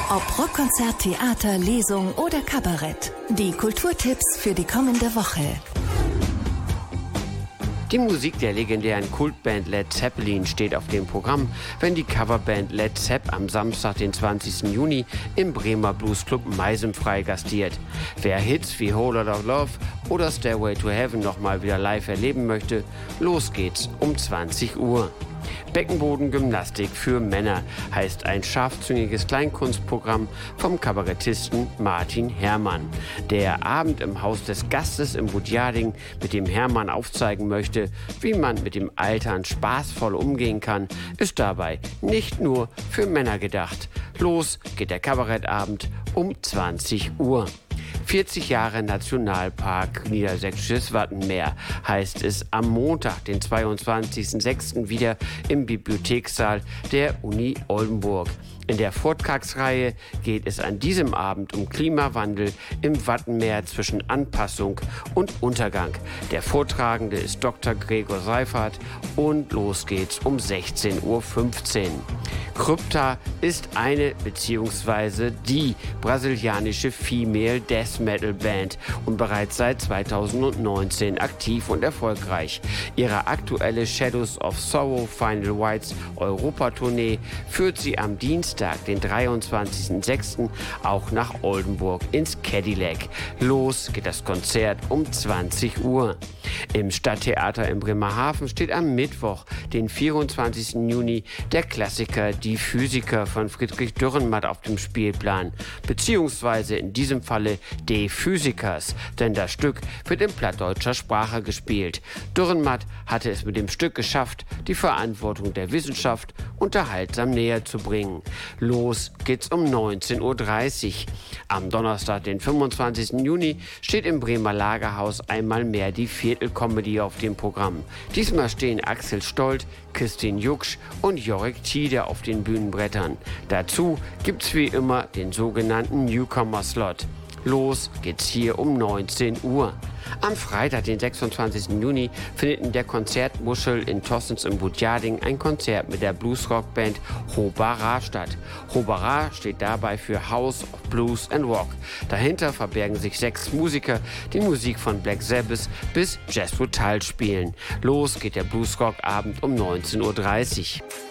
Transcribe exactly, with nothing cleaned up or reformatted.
Ob Rockkonzert, Theater, Lesung oder Kabarett. Die Kulturtipps für die kommende Woche. Die Musik der legendären Kultband Led Zeppelin steht auf dem Programm, wenn die Coverband Led Zepp am Samstag, den zwanzigsten Juni, im Bremer Bluesclub Meisenfrei gastiert. Wer Hits wie Whole Lotta Love oder Stairway to Heaven nochmal wieder live erleben möchte, los geht's um zwanzig Uhr. Beckenbodengymnastik für Männer heißt ein scharfzüngiges Kleinkunstprogramm vom Kabarettisten Martin Herrmann. Der Abend im Haus des Gastes im Budjading, mit dem Herrmann aufzeigen möchte, wie man mit dem Altern spaßvoll umgehen kann, ist dabei nicht nur für Männer gedacht. Los geht der Kabarettabend um zwanzig Uhr. vierzig Jahre Nationalpark Niedersächsisches Wattenmeer heißt es am Montag, den zweiundzwanzigsten sechsten wieder im Bibliothekssaal der Uni Oldenburg. In der Vortragsreihe geht es an diesem Abend um Klimawandel im Wattenmeer zwischen Anpassung und Untergang. Der Vortragende ist Doktor Gregor Seifert und los geht's um sechzehn Uhr fünfzehn. Krypta ist eine bzw. die brasilianische Female Death Metal Band und bereits seit zweitausendneunzehn aktiv und erfolgreich. Ihre aktuelle Shadows of Sorrow Final Rites Europa-Tournee führt sie am Dienstag, den dreiundzwanzigsten sechsten auch nach Oldenburg ins Cadillac. Los geht das Konzert um zwanzig Uhr. Im Stadttheater in Bremerhaven steht am Mittwoch, den vierundzwanzigsten Juni, der Klassiker Die Physiker von Friedrich Dürrenmatt auf dem Spielplan, beziehungsweise in diesem Falle De Physikers, denn das Stück wird in plattdeutscher Sprache gespielt. Dürrenmatt hatte es mit dem Stück geschafft, die Verantwortung der Wissenschaft unterhaltsam näher zu bringen. Los geht's um neunzehn Uhr dreißig. Am Donnerstag, den fünfundzwanzigsten Juni, steht im Bremer Lagerhaus einmal mehr die Viertelcomedy auf dem Programm. Diesmal stehen Axel Stolt, Christine Jucksch und Jorik Tiede auf den Bühnenbrettern. Dazu gibt's wie immer den sogenannten Newcomer-Slot. Los geht's hier um neunzehn Uhr. Am Freitag, den sechsundzwanzigsten Juni, findet in der Konzertmuschel in Tossens im Budjading ein Konzert mit der Bluesrockband Hobara statt. Hobara steht dabei für House of Blues and Rock. Dahinter verbergen sich sechs Musiker, die Musik von Black Sabbath bis Jazz Brutal spielen. Los geht der Bluesrock-Abend um neunzehn Uhr dreißig.